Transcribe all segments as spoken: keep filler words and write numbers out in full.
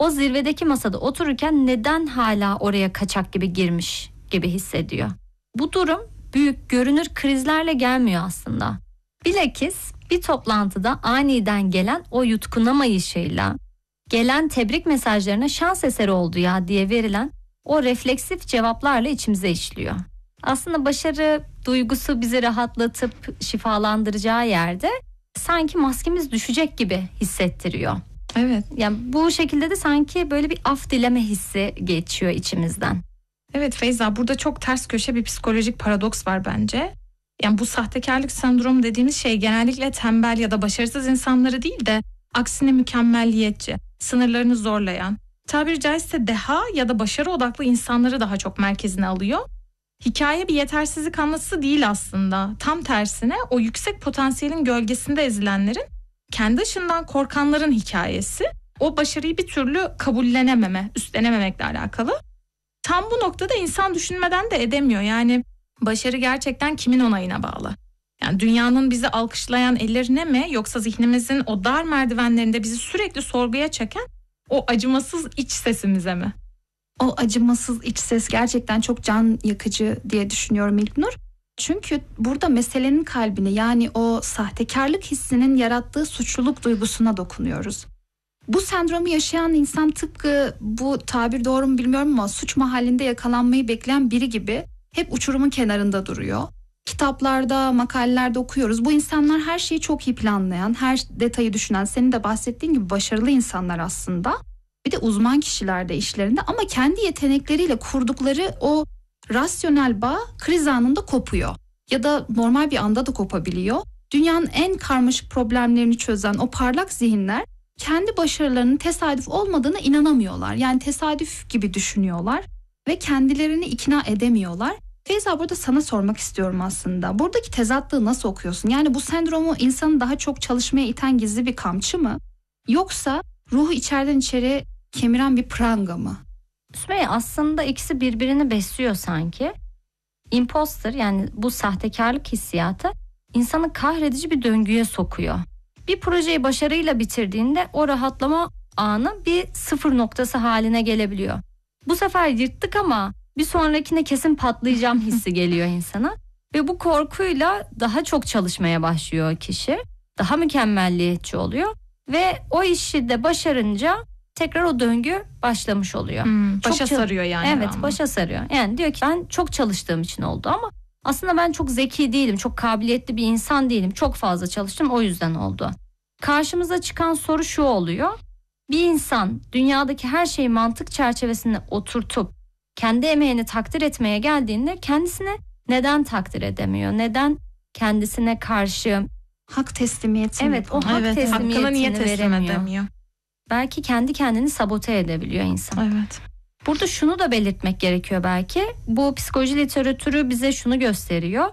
o zirvedeki masada otururken neden hala oraya kaçak gibi girmiş gibi hissediyor. Bu durum büyük görünür krizlerle gelmiyor aslında. Bilakis bir toplantıda aniden gelen o yutkunamayışıyla, gelen tebrik mesajlarına şans eseri oldu ya diye verilen o refleksif cevaplarla içimize işliyor. Aslında başarı duygusu bizi rahatlatıp şifalandıracağı yerde sanki maskemiz düşecek gibi hissettiriyor. Evet. Yani bu şekilde de sanki böyle bir af dileme hissi geçiyor içimizden. Evet Feyza, burada çok ters köşe bir psikolojik paradoks var bence. Yani bu sahtekarlık sendromu dediğimiz şey genellikle tembel ya da başarısız insanları değil de aksine mükemmelliyetçi, sınırlarını zorlayan, tabiri caizse deha ya da başarı odaklı insanları daha çok merkezine alıyor. Hikaye bir yetersizlik anlatısı değil aslında. Tam tersine o yüksek potansiyelin gölgesinde ezilenlerin, kendi ışığından korkanların hikayesi. O başarıyı bir türlü kabullenememe, üstlenememekle alakalı. Tam bu noktada insan düşünmeden de edemiyor. Yani başarı gerçekten kimin onayına bağlı? Yani dünyanın bizi alkışlayan ellerine mi, yoksa zihnimizin o dar merdivenlerinde bizi sürekli sorguya çeken o acımasız iç sesimize mi? O acımasız iç ses gerçekten çok can yakıcı diye düşünüyorum İlknur. Çünkü burada meselenin kalbine, yani o sahtekarlık hissinin yarattığı suçluluk duygusuna dokunuyoruz. Bu sendromu yaşayan insan tıpkı, bu tabir doğru mu bilmiyorum ama, suç mahallinde yakalanmayı bekleyen biri gibi hep uçurumun kenarında duruyor. Kitaplarda, makalelerde okuyoruz. Bu insanlar her şeyi çok iyi planlayan, her detayı düşünen, senin de bahsettiğin gibi başarılı insanlar aslında. Bir de uzman kişiler de işlerinde, ama kendi yetenekleriyle kurdukları o rasyonel bağ kriz anında kopuyor. Ya da normal bir anda da kopabiliyor. Dünyanın en karmaşık problemlerini çözen o parlak zihinler kendi başarılarının tesadüf olmadığına inanamıyorlar. Yani tesadüf gibi düşünüyorlar ve kendilerini ikna edemiyorlar. Feyza, burada sana sormak istiyorum aslında. Buradaki tezatlığı nasıl okuyorsun? Yani bu sendromu insanı daha çok çalışmaya iten gizli bir kamçı mı? Yoksa ruhu içeriden içeri kemiren bir pranga mı? Sümeyye, aslında ikisi birbirini besliyor sanki. Imposter, yani bu sahtekarlık hissiyatı insanı kahredici bir döngüye sokuyor. Bir projeyi başarıyla bitirdiğinde o rahatlama anı bir sıfır noktası haline gelebiliyor. Bu sefer yırttık ama bir sonrakine kesin patlayacağım hissi geliyor insana. Ve bu korkuyla daha çok çalışmaya başlıyor kişi. Daha mükemmelliyetçi oluyor. Ve o işi de başarınca tekrar o döngü başlamış oluyor. Hmm, başa çok sarıyor yani. Evet, ama. başa sarıyor. Yani diyor ki ben çok çalıştığım için oldu, ama aslında ben çok zeki değilim, çok kabiliyetli bir insan değilim. Çok fazla çalıştım, o yüzden oldu. Karşımıza çıkan soru şu oluyor. Bir insan dünyadaki her şeyi mantık çerçevesine oturtup kendi emeğini takdir etmeye geldiğinde kendisini neden takdir edemiyor? Neden kendisine karşı hak teslimiyeti evet o hak evet, teslimiyetini hakkını niye teslim veremiyor? edemiyor? Belki kendi kendini sabote edebiliyor insan. Evet. Burada şunu da belirtmek gerekiyor belki. Bu psikoloji literatürü bize şunu gösteriyor.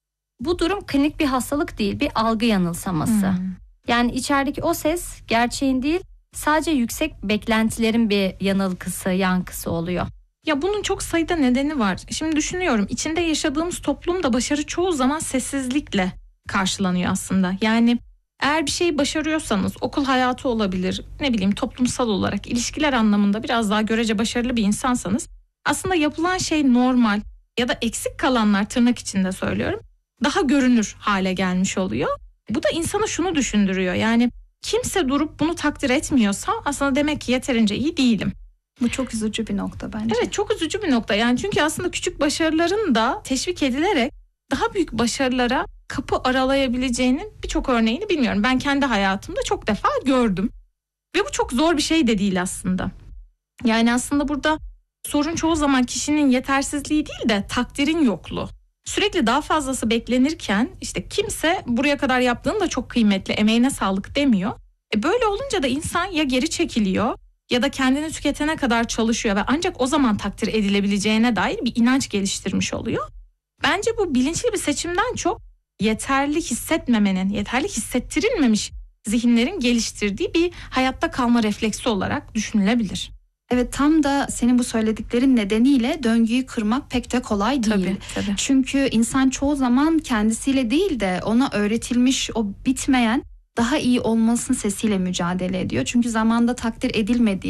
Bu durum klinik bir hastalık değil, bir algı yanılsaması. Hmm. Yani içerideki o ses gerçeğin değil, sadece yüksek beklentilerin bir yanılgısı, yankısı oluyor. Ya bunun çok sayıda nedeni var. Şimdi düşünüyorum, içinde yaşadığımız toplumda başarı çoğu zaman sessizlikle karşılanıyor aslında. Yani eğer bir şeyi başarıyorsanız, okul hayatı olabilir, ne bileyim toplumsal olarak ilişkiler anlamında biraz daha görece başarılı bir insansanız, aslında yapılan şey normal ya da eksik kalanlar, tırnak içinde söylüyorum, daha görünür hale gelmiş oluyor. Bu da insana şunu düşündürüyor, yani kimse durup bunu takdir etmiyorsa aslında demek ki yeterince iyi değilim. Bu çok üzücü bir nokta bence. Evet, çok üzücü bir nokta. Yani çünkü aslında küçük başarıların da teşvik edilerek daha büyük başarılara kapı aralayabileceğinin birçok örneğini bilmiyorum. Ben kendi hayatımda çok defa gördüm. Ve bu çok zor bir şey de değil aslında. Yani aslında burada sorun çoğu zaman kişinin yetersizliği değil de takdirin yokluğu. Sürekli daha fazlası beklenirken işte kimse buraya kadar yaptığın da çok kıymetli, emeğine sağlık demiyor. E böyle olunca da insan ya geri çekiliyor ya da kendini tüketene kadar çalışıyor ve ancak o zaman takdir edilebileceğine dair bir inanç geliştirmiş oluyor. Bence bu bilinçli bir seçimden çok yeterli hissetmemenin, yeterli hissettirilmemiş zihinlerin geliştirdiği bir hayatta kalma refleksi olarak düşünülebilir. Evet, tam da senin bu söylediklerin nedeniyle döngüyü kırmak pek de kolay değil. Tabii, tabii. Çünkü insan çoğu zaman kendisiyle değil de ona öğretilmiş o bitmeyen daha iyi olmasının sesiyle mücadele ediyor. Çünkü zamanda takdir edilmediği